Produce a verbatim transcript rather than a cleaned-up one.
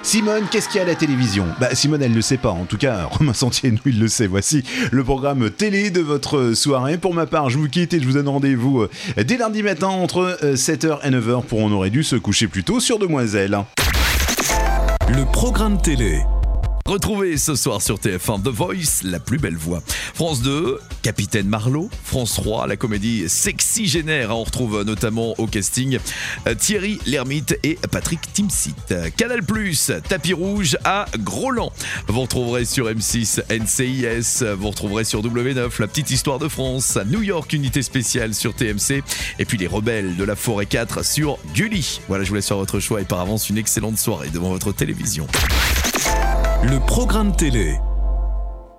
Simone, qu'est-ce qu'il y a à la télévision ? Bah Simone, elle le sait pas. En tout cas, Romain Sentier, nous, il le sait. Voici le programme télé de votre soirée. Pour ma part, je vous quitte et je vous donne rendez-vous dès lundi matin entre sept heures et neuf heures pour On aurait dû se coucher plus tôt sur Demoiselle. Le programme télé. Retrouvez ce soir sur T F un The Voice, la plus belle voix. France deux, Capitaine Marlowe. France trois, la comédie Sexygénaire. On retrouve notamment au casting Thierry Lhermitte et Patrick Timsit. Canal plus, Tapis rouge à Groland. Vous retrouverez sur M six N C I S. Vous retrouverez sur W neuf La petite histoire de France. New York, unité spéciale sur T M C. Et puis les rebelles de la forêt quatre sur Gulli. Voilà, je vous laisse faire votre choix et par avance une excellente soirée devant votre télévision. Le programme télé.